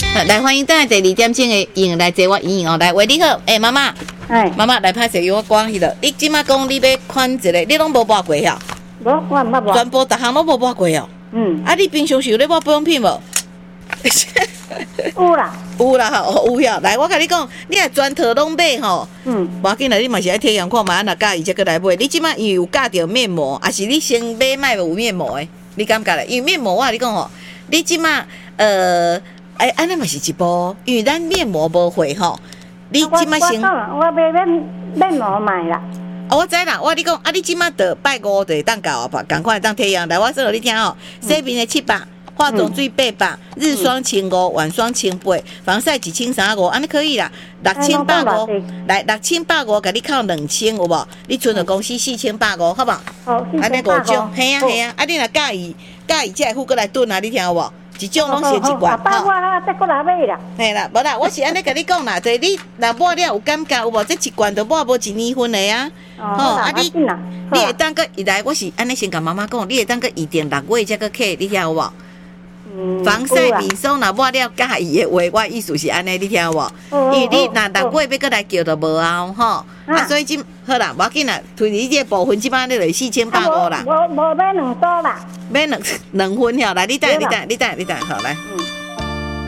来欢迎等下第2点钟的莹来接我莹哦，来喂你好，妈妈，妈妈来拍摄，由我讲迄个，你即马讲你要款一个，你拢无拔过呀？ 无，我唔捌。 全部逐项拢无拔过哦。啊，你平常时有咧抹保养品无？ 有啦， 有啦吼，有呀。来，我甲你讲，你若全套拢买吼，无要紧啦，你嘛是爱体验看嘛，若介意才过来买。你即马因为有教着面膜，还是你先买卖有面膜的？你感觉咧？因为面膜我甲你讲吼，你即马安尼嘛是一步，因为咱面膜无会吼，你即马先， 我买面膜买啦。 我知啦，我你讲啊，你即马得拜5就会当到啊吧，赶快当体验。来，我说互你听吼，洗面的700。化妆水800，日霜1500，晚霜1800，防晒1350，安尼可以啦。6850，来6850，甲你扣2000有无？你存到公司4850，好无？ 好， 安尼5种，嘿啊嘿啊，啊你若介意这个付过来炖啊，你听有无？一种拢是1罐， 好。我再过来买啦。 嘿啦，无啦，我是安尼甲你讲啦，就是你若抹了有感觉有无？这1罐都抹无1年份的啊。 吼，啊你会当个来，我是安尼先甲妈妈讲，你会当个预定6月才个客，你听有无？防晒面霜若抹了介意的话，我意思是安尼，你听有无？因为你若6月要过来叫就无啊，吼。啊，所以好啦，无要紧啦，推你这部分即摆你就4850啦。 无买2组啦。 买2份了，来，你等，好来。